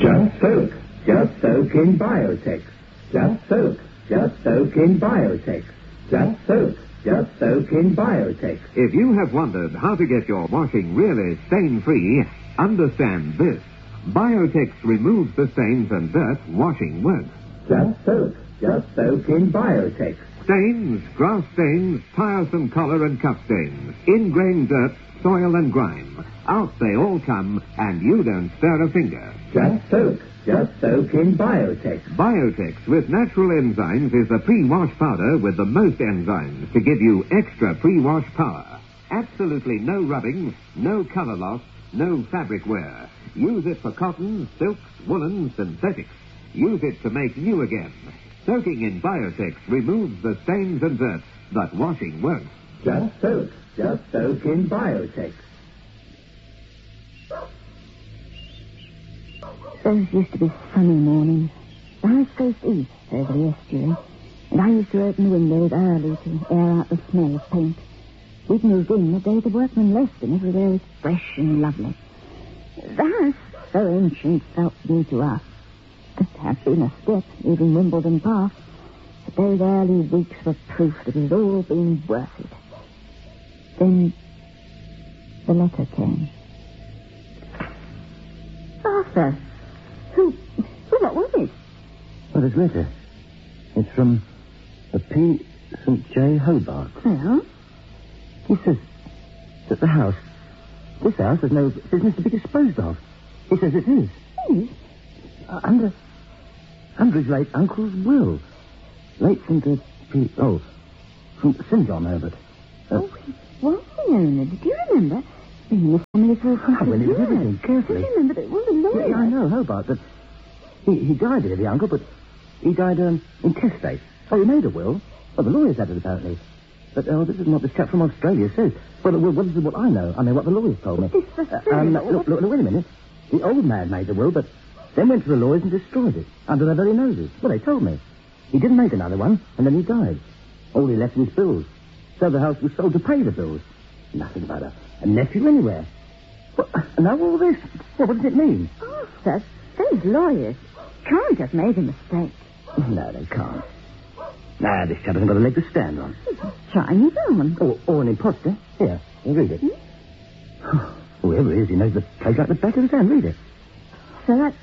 Just soak. Just soak in Biotex. Just soak. Just soak in Biotex. Just soak. Just soak in Biotex. If you have wondered how to get your washing really stain-free, understand this. Biotex removes the stains and dirt washing won't. Just soak. Just soak in Biotex. Stains, grass stains, tiresome collar and cuff stains, ingrained dirt, soil and grime. Out they all come, and you don't stir a finger. Just soak. Just soak in Biotex. Biotex with natural enzymes is the pre-wash powder with the most enzymes to give you extra pre-wash power. Absolutely no rubbing, no color loss, no fabric wear. Use it for cotton, silks, woolen, synthetics. Use it to make new again. Soaking in Biotex removes the stains and dirt, but washing won't. Just soak. Just soak in Biotex. Those used to be sunny mornings. The house faced east over the estuary, and I used to open the windows early to air out the smell of paint. We'd moved in the day the workmen left, and everywhere was fresh and lovely. The house, so ancient, felt new to us. It had been a step, leaving Wimbledon Park, but those early weeks were proof that it had all been worth it. Then the letter came. Arthur! What was it? Well, this letter. It's from a P. St. J. Hobart. Well? He says that this house has no business to be disposed of. He says it is. Is? Under his late uncle's will. Late St. From St. John Herbert. He was the owner. Do you remember? Being in the family for I went into everything carefully. I remember that it was a lawyer. Yeah, I know, Hobart, but he died here, the uncle, but he died intestate. Oh, he made a will. Well, the lawyers had it, apparently. But, this is what this chap from Australia says. Well, this is what I know. I mean, what the lawyers told me. This was look, wait a minute. The old man made the will, but then went to the lawyers and destroyed it under their very noses. Well, they told me. He didn't make another one, and then he died. All he left was bills. So the house was sold to pay the bills. Nothing about a nephew anywhere. Well, now all this, what does it mean? Arthur, those lawyers can't have made a mistake. No, they can't. Nah, this chap hasn't got a leg to stand on. Trying his own. Or an imposter. Here, read it. Whoever it is, he knows the place like the back of his hand. Read it. So does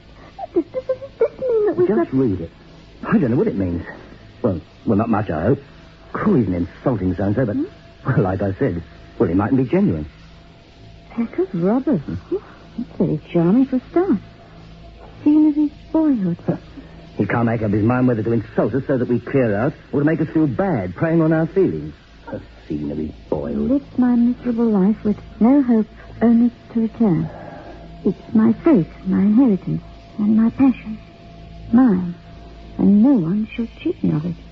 this mean that we've Just read it. I don't know what it means. Well, not much, I hope. Oh, he's an insulting so-and-so, but, well, like I said, he mightn't be genuine. Pack of robbers. That's very charming for a start. Scene of his boyhood. He can't make up his mind whether to insult us so that we clear out or to make us feel bad, preying on our feelings. A scene of his boyhood. Lived my miserable life with no hope, only to return. It's my fate, my inheritance, and my passion. Mine. And no one shall cheat me of it.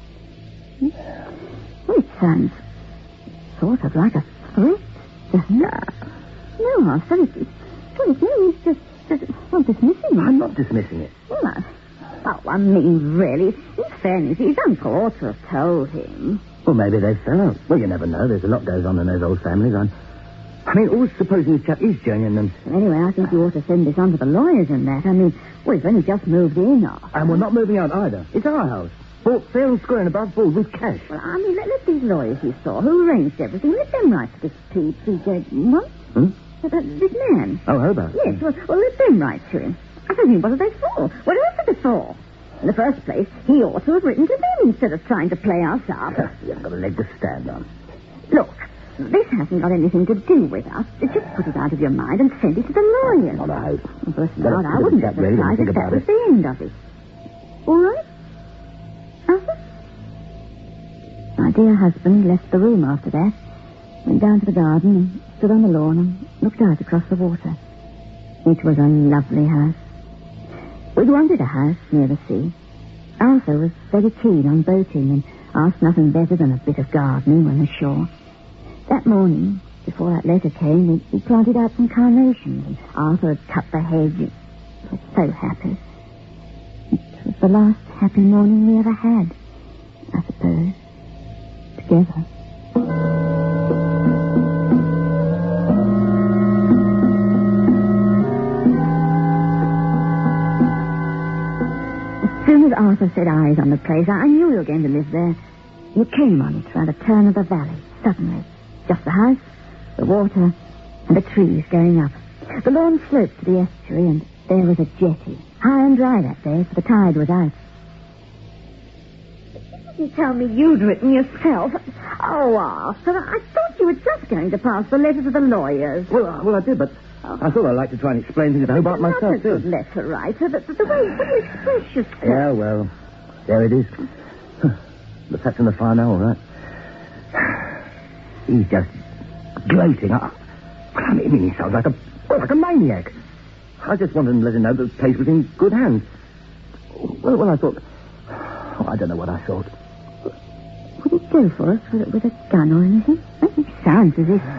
Well, it sounds sort of like a threat, doesn't it? No, Arthur, it's just dismissing it. I'm not dismissing it. Well, I mean, really, in fairness, his uncle ought to have told him. Well, maybe they fell out. Well, you never know. There's a lot goes on in those old families. I mean, always supposing this chap is genuine and... Anyway, I think you ought to send this on to the lawyers and that. I mean, we've only just moved in. And we're not moving out either. It's our house. Bought fair and square and above board with cash. Well, I mean, let these lawyers you saw, who arranged everything, let them write to this P.J. What? This man. Oh, Hobart. Yes, well, let them write to him. I mean, what are they for? What else are they for? In the first place, he ought to have written to them instead of trying to play us up. You haven't got a leg to stand on. Look, this hasn't got anything to do with us. Just put it out of your mind and send it to the lawyers. Not a hope. Well, for a start, I wouldn't have surprised if that was the end of it. All right? Arthur? My dear husband left the room after that, went down to the garden and stood on the lawn and looked out across the water. It was a lovely house. We'd wanted a house near the sea. Arthur was very keen on boating and asked nothing better than a bit of gardening on the shore. That morning, before that letter came, he planted out some carnations and Arthur had cut the hedge. He was so happy. It was the last happy morning we ever had, I suppose, together. soon as Arthur set eyes on the place, I knew you were going to live there. You came on it round a turn of the valley, suddenly. Just the house, the water, and the trees going up. The lawn sloped to the estuary, and there was a jetty. High and dry that day, for the tide was out. You tell me you'd written yourself. Oh, Arthur, I thought you were just going to pass the letter to the lawyers. Well, I did, but I thought I'd like to try and explain things at Hobart myself, Not a too. good letter writer, but the way you express yourself. Yeah, well, there it is. The fat's in the fire now, all right. He's just gloating. I mean, he sounds like a maniac. I just wanted him to let him know that the place was in good hands. Well, I thought... I don't know what I thought. Would he go for us with a gun or anything? It sounds as if...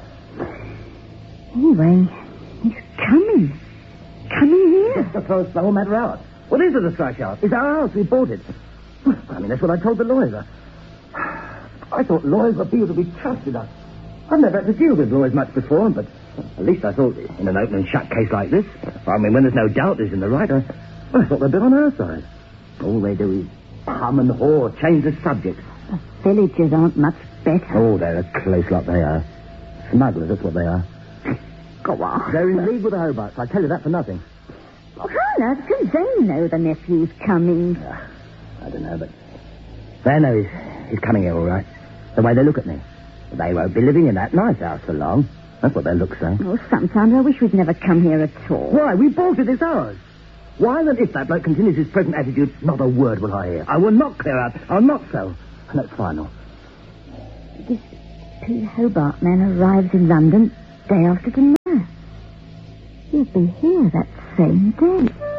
Anyway, he's coming. Coming here. Just to throw the whole matter out. What is it, a thrash out? It's our house. We bought it. I mean, that's what I told the lawyers. I thought lawyers were people to be trusted. I've never had to deal with lawyers much before, but at least I thought in an open and shut case like this, I mean, when there's no doubt who's in the right, I thought they'd be on our side. All they do is hum and haw, change the subject. The villagers aren't much better. Oh, they're a close lot, they are. Smugglers, that's what they are. Go on. They're in league with the Hobarts, I tell you that for nothing. Well, how on earth can they know the nephew's coming? I don't know, but they know he's coming here, all right. The way they look at me. They won't be living in that nice house for long. That's what their looks say. Oh, sometimes I wish we'd never come here at all. Why? We bought it, it's ours. Why then, if that bloke continues his present attitude, not a word will I hear. I will not clear out. I'll not sell. And that's final. This P. Hobart man arrives in London day after tomorrow. He'll be here that same day.